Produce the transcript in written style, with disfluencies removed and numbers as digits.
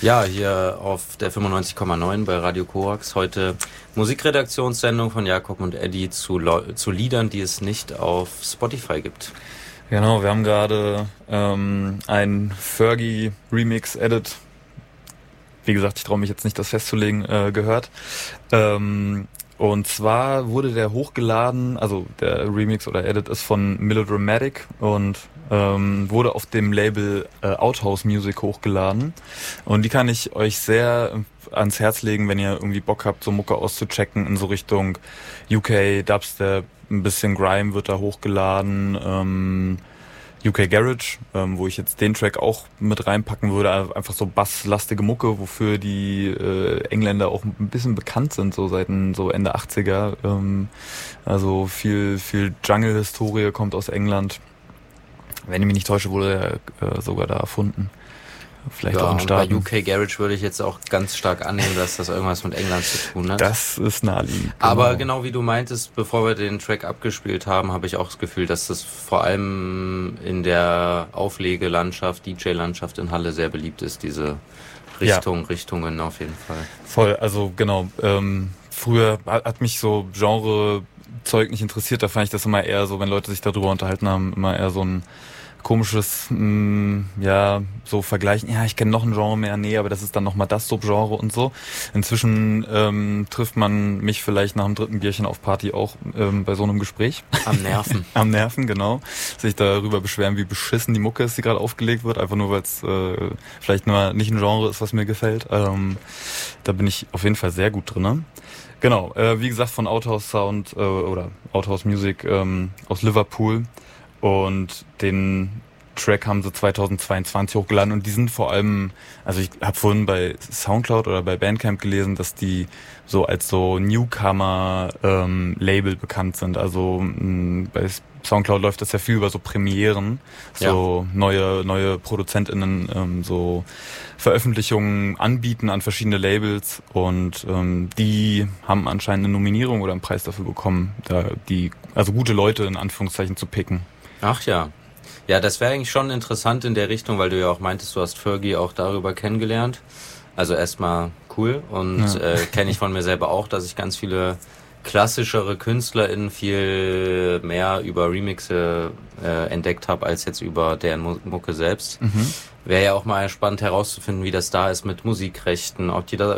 Ja, hier auf der 95,9 bei Radio Korax. Heute Musikredaktionssendung von Jakob und Eddie zu Liedern, die es nicht auf Spotify gibt. Genau, wir haben gerade ein Fergie-Remix-Edit, wie gesagt, ich traue mich jetzt nicht, das festzulegen, gehört. Und zwar wurde der hochgeladen, also der Remix oder Edit ist von Melodramatic und wurde auf dem Label Outhouse Music hochgeladen. Und die kann ich euch sehr ans Herz legen, wenn ihr irgendwie Bock habt, so Mucke auszuchecken in so Richtung UK, Dubstep, ein bisschen Grime wird da hochgeladen, UK Garage, wo ich jetzt den Track auch mit reinpacken würde, einfach so basslastige Mucke, wofür die Engländer auch ein bisschen bekannt sind, so seit so Ende 80er. Also viel Jungle-Historie kommt aus England. Wenn ich mich nicht täusche, wurde er sogar da erfunden. Vielleicht ja, auch in Staaten. Bei UK Garage würde ich jetzt auch ganz stark annehmen, dass das irgendwas mit England zu tun hat. Das ist naheliegend. Genau. Aber genau wie du meintest, bevor wir den Track abgespielt haben, habe ich auch das Gefühl, dass das vor allem in der Auflegelandschaft, DJ-Landschaft in Halle sehr beliebt ist, diese Richtungen auf jeden Fall. Voll, also genau. Früher hat mich so Genre-Zeug nicht interessiert, da fand ich das immer eher so, wenn Leute sich darüber unterhalten haben, immer eher so ein komisches, so vergleichen, ja, ich kenne noch ein Genre mehr, nee, aber das ist dann nochmal das Subgenre und so. Inzwischen trifft man mich vielleicht nach dem 3. Bierchen auf Party auch bei so einem Gespräch. Am Nerven. Am Nerven, genau. Sich darüber beschweren, wie beschissen die Mucke ist, die gerade aufgelegt wird, einfach nur, weil es vielleicht nur nicht ein Genre ist, was mir gefällt. Da bin ich auf jeden Fall sehr gut drin. Genau, wie gesagt, von Outhouse Sound oder Outhouse Music aus Liverpool. Und den Track haben sie 2022 hochgeladen und die sind vor allem, also ich habe vorhin bei Soundcloud oder bei Bandcamp gelesen, dass die so als so Newcomer-Label bekannt sind. Also bei Soundcloud läuft das ja viel über so Premieren, so neue ProduzentInnen so Veröffentlichungen anbieten an verschiedene Labels und die haben anscheinend eine Nominierung oder einen Preis dafür bekommen, also gute Leute in Anführungszeichen zu picken. Ach ja. Ja, das wäre eigentlich schon interessant in der Richtung, weil du ja auch meintest, du hast Fergie auch darüber kennengelernt. Also erstmal cool und kenne ich von mir selber auch, dass ich ganz viele klassischere KünstlerInnen viel mehr über Remixe entdeckt habe, als jetzt über deren Mucke selbst. Wäre ja auch mal spannend herauszufinden, wie das da ist mit Musikrechten, ob die da